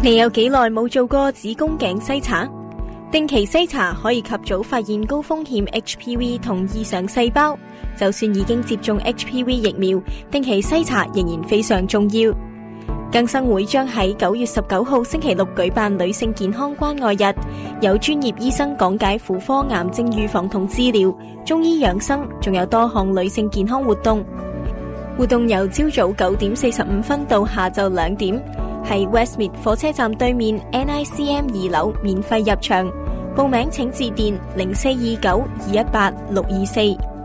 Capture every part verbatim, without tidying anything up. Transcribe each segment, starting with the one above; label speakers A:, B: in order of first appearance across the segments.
A: 你有幾耐冇做過子宮頸篩查？定期篩查可以及早發現高風險 H P V 同異常細胞。就算已經接種 H P V 疫苗，定期篩查仍然非常重要。更生會將喺九月十九號星期六舉辦女性健康關愛日，有專業醫生講解婦科癌症預防同治療、中醫養生，仲有多項女性健康活動。活動由朝早九點四十五分到下晝兩點。喺 Westmead 火車站對面 N I C M 二樓免費入場，報名請致電零四二九二一八六二四。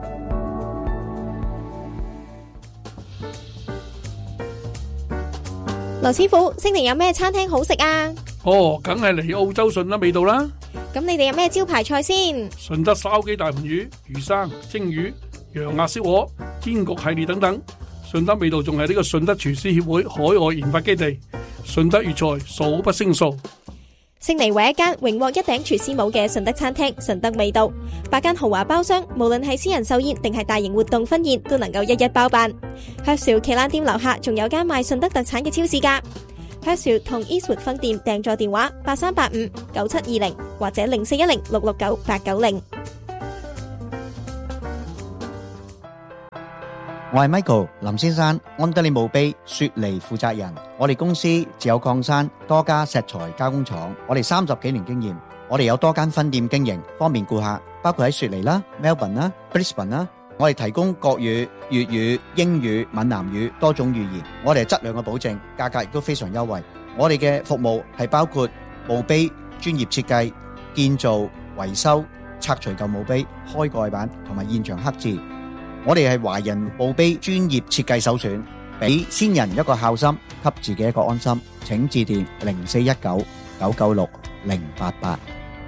A: 羅師傅，悉尼有咩餐廳好食啊？
B: 哦，梗係嚟澳洲順德味道啦。
A: 咁你哋有咩招牌菜先？
B: 順德燒雞大盤魚、魚生、蒸魚、羊鴨燒鵝、煎焗系列等等。順德味道仲係呢個順德廚師協會海外研發基地。順德粵菜數不勝數。
A: 悉尼唯一間榮獲一頂廚師帽嘅順德餐廳順德味道，八間豪華包廂，無論係私人壽宴定係大型活動婚宴，都能夠一一包辦。Hurstville 旗艦店樓下仲有間賣順德特產嘅超市㗎。Hurstville 同 Eastwood 分店訂座電話八三八五九七二零或者零四一零六六九八九零。
C: 我係 Michael 林先生，安德利墓碑雪梨負責人。我哋公司自有礦山，多家石材加工廠，我哋三十幾年經驗。我哋有多間分店經營，方便顧客，包括喺雪梨啦、Melbourne 啦、Brisbane 啦。我哋提供國語、粵語、英語、閩南語多種語言。我哋係質量嘅保證，價格亦都非常優惠。我哋嘅服務係包括墓碑專業設計、建造、維修、拆除舊墓碑、開蓋板同埋現場刻字。我哋係華人墓碑專業設計首選，俾先人一個孝心，給自己一個安心。請致電零四一九九九六零八八。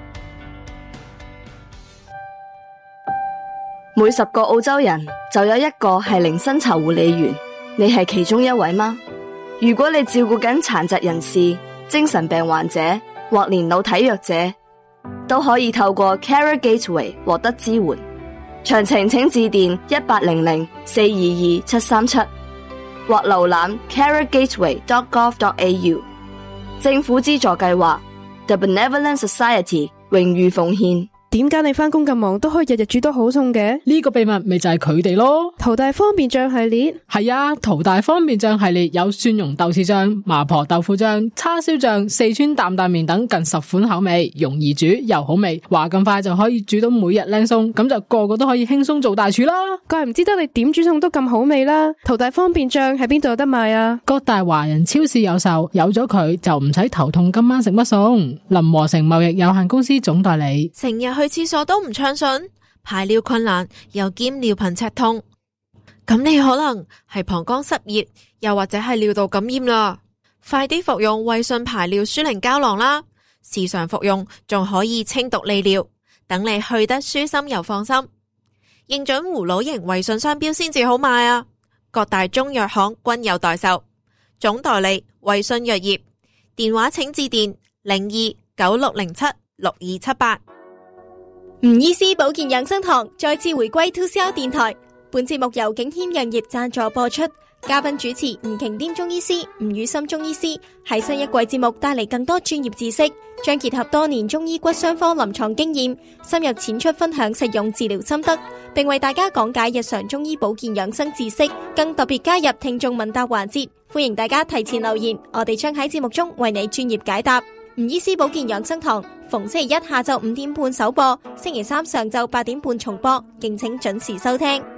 D: 每十個澳洲人就有一個係零薪酬護理員，你係其中一位嗎？如果你照顧緊殘疾人士、精神病患者或年老體弱者，都可以透過 Carer Gateway 獲得支援。詳情請致電一八零零四二二七三七或瀏覽 carer gateway dot gov dot a u。 政府資助計劃 The Benevolent Society 榮譽奉獻。
E: 點解你返工咁忙都可以日日煮到好餸嘅？
F: 呢個秘密咪就係佢哋咯。
E: 淘大方便醬系列
F: 係啊，淘大方便醬系列有蒜蓉豆豉醬、麻婆豆腐醬、叉燒醬、四川擔擔麵等近十款口味，容易煮又好味，話咁快就可以煮到每日靚餸，咁就個個都可以輕鬆做大廚啦。
E: 怪唔知得你點煮餸都咁好味啦。淘大方便醬喺邊度有得賣啊？
F: 各大華人超市有售，有咗佢就唔使頭痛今晚食乜餸。林和成貿易有限公司總代理。
G: 成日去廁所都唔暢順，排尿困難，又兼尿頻赤痛，咁你可能係膀胱濕熱，又或者係尿道感染啦。快啲服用衛信排尿舒寧膠囊啦，時常服用仲可以清毒利尿，等你去得舒心又放心。認準葫蘆型衛信商標先至好買啊！各大中藥行均有代售，總代理衛信藥業，電話請致電零二九六零七六二七八。
A: 吳醫師保健養生堂再次回歸 two C R 電台，本節目由景謙藥業贊助播出，嘉賓主持吳瓊顛中醫師、吳宇森中醫師喺新一季節目帶嚟更多專業知識，將結合多年中醫骨傷科臨床經驗，深入淺出分享實用治療心得，並為大家講解日常中醫保健養生知識，更特別加入聽眾問答環節，歡迎大家提前留言，我哋將喺節目中為你專業解答。吳醫師保健養生堂逢星期一下晝五點半首播，星期三上晝八點半重播，敬請準時收聽。